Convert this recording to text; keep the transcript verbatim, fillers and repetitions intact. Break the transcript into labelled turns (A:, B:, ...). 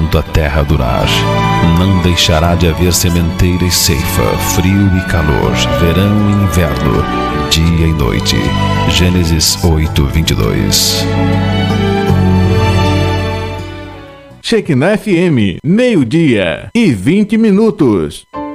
A: enquanto a terra durar. Não deixará de haver sementeira e ceifa, frio e calor, verão e inverno, dia e noite. Gênesis oito, vinte e dois.
B: Shekinah F M, meio-dia e vinte minutos.